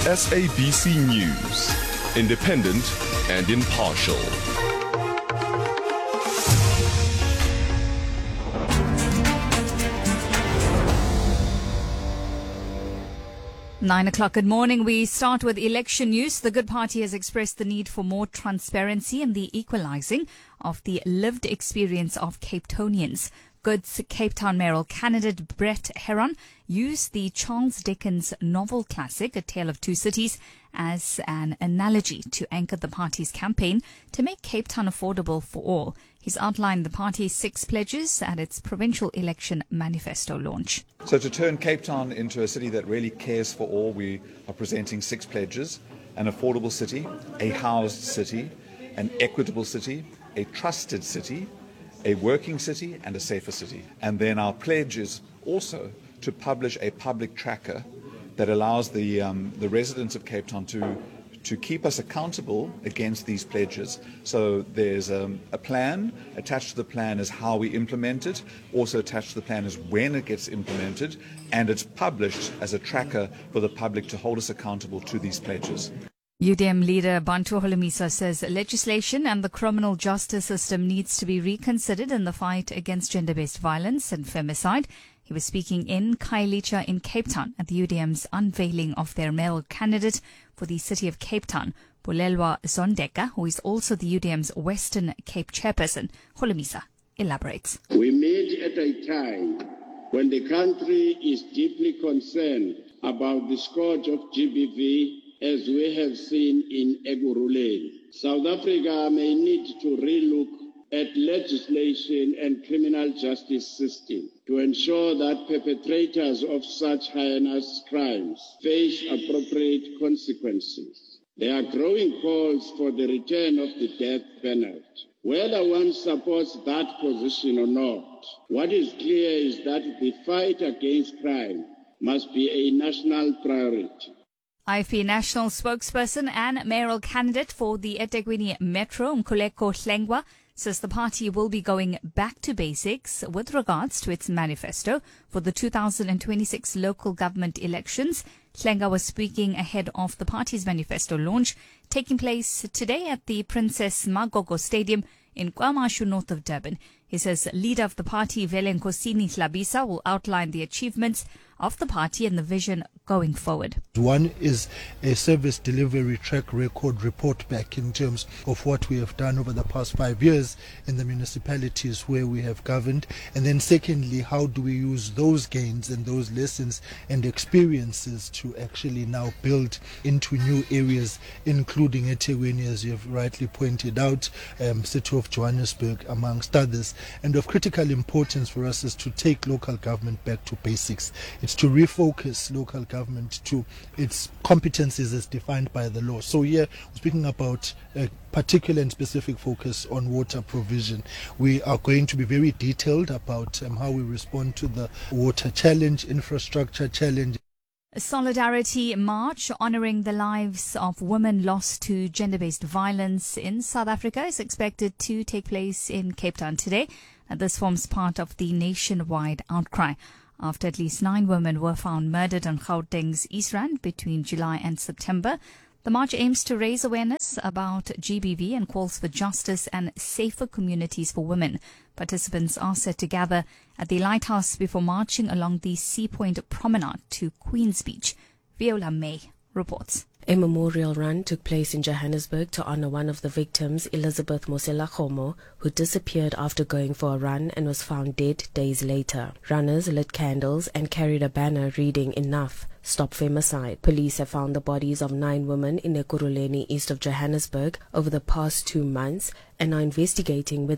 SABC News, independent and impartial. Nine o'clock. Good morning. We start with election news. The Good Party has expressed the need for more transparency in the equalising of the lived experience of Cape Townians. Good's Cape Town mayoral candidate Brett Heron used the Charles Dickens novel classic, A Tale of Two Cities, as an analogy to anchor the party's campaign to make Cape Town affordable for all. He's outlined the party's 6 pledges at its provincial election manifesto launch. So to turn Cape Town into a city that really cares for all, we are presenting 6 pledges: an affordable city, a housed city, an equitable city, a trusted city, a working city, and a safer city. And then our pledge is also to publish a public tracker that allows the residents of Cape Town to keep us accountable against these pledges. So there's a plan. Attached to the plan is how we implement it. Also attached to the plan is when it gets implemented. And it's published as a tracker for the public to hold us accountable to these pledges. UDM leader Bantu Holomisa says legislation and the criminal justice system needs to be reconsidered in the fight against gender-based violence and femicide. He was speaking in Khayelitsha in Cape Town at the UDM's unveiling of their male candidate for the city of Cape Town, Bulelwa Zondeka, who is also the UDM's Western Cape chairperson. Holomisa elaborates. We meet at a time when the country is deeply concerned about the scourge of GBV, as we have seen in Ekurhuleni. South Africa may need to relook at legislation and criminal justice system to ensure that perpetrators of such heinous crimes face appropriate consequences. There are growing calls for the return of the death penalty. Whether one supports that position or not, what is clear is that the fight against crime must be a national priority. IFP national spokesperson and mayoral candidate for the eThekwini Metro, Nkuleko Hlengwa, says the party will be going back to basics with regards to its manifesto for the 2026 local government elections. Hlengwa was speaking ahead of the party's manifesto launch, taking place today at the Princess Magogo Stadium in KwaMashu, north of Durban. He says leader of the party, Velenkosini Hlabisa, will outline the achievements of the party and the vision going forward. One is a service delivery track record report back in terms of what we have done over the past 5 years in the municipalities where we have governed. And then secondly, how do we use those gains and those lessons and experiences to actually now build into new areas, including eThekwini, as you have rightly pointed out, City of Johannesburg, amongst others. And of critical importance for us is to take local government back to basics. It's to refocus local government to its competencies as defined by the law. So here, we're speaking about a particular and specific focus on water provision. We are going to be very detailed about how we respond to the water challenge, infrastructure challenge. A solidarity march honouring the lives of women lost to gender-based violence in South Africa is expected to take place in Cape Town today. This forms part of the nationwide outcry after at least 9 women were found murdered on Gauteng's East Rand between July and September. The march aims to raise awareness about GBV and calls for justice and safer communities for women. Participants are set to gather at the Lighthouse before marching along the Sea Point Promenade to Queen's Beach. Viola May reports. A memorial run took place in Johannesburg to honor one of the victims, Elizabeth Mosela-Khomo, who disappeared after going for a run and was found dead days later. Runners lit candles and carried a banner reading "Enough, Stop Femicide." Police have found the bodies of 9 women in Ekurhuleni, east of Johannesburg, over the past 2 months and are investigating whether